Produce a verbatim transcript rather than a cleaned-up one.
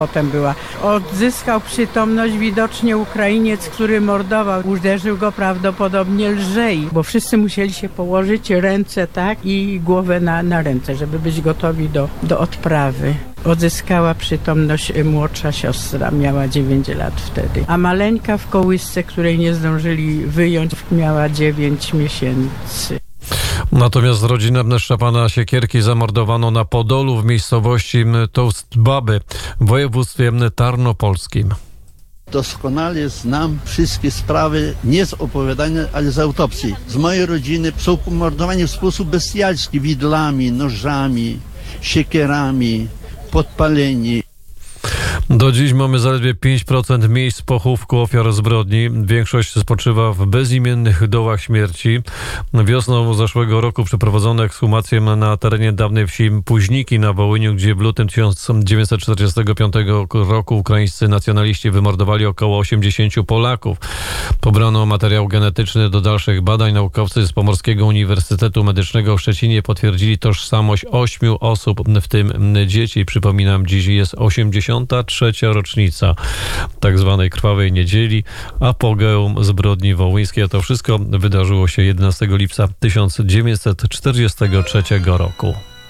Potem była. Odzyskał przytomność widocznie Ukrainiec, który mordował. Uderzył go prawdopodobnie lżej, bo wszyscy musieli się położyć ręce tak i głowę na, na ręce, żeby być gotowi do, do odprawy. Odzyskała przytomność młodsza siostra, miała dziewięć lat wtedy. A maleńka w kołysce, której nie zdążyli wyjąć, miała dziewięć miesięcy. Natomiast rodzinę Szczepana Siekierki zamordowano na Podolu w miejscowości Toastbaby w województwie tarnopolskim. Doskonale znam wszystkie sprawy, nie z opowiadania, ale z autopsji. Z mojej rodziny są pomordowani w sposób bestialski, widłami, nożami, siekierami, podpaleni. Do dziś mamy zaledwie pięć procent miejsc pochówku ofiar zbrodni. Większość spoczywa w bezimiennych dołach śmierci. Wiosną zeszłego roku przeprowadzono ekshumację na terenie dawnej wsi Późniki na Wołyniu, gdzie w lutym tysiąc dziewięćset czterdziestego piątego roku ukraińscy nacjonaliści wymordowali około osiemdziesięciu Polaków. Pobrano materiał genetyczny do dalszych badań. Naukowcy z Pomorskiego Uniwersytetu Medycznego w Szczecinie potwierdzili tożsamość ośmiu osób, w tym dzieci. Przypominam, dziś jest osiemdziesiąta trzecia rocznica tak zwanej Krwawej Niedzieli, apogeum zbrodni wołyńskiej. A to wszystko wydarzyło się jedenastego lipca tysiąc dziewięćset czterdziestego trzeciego roku.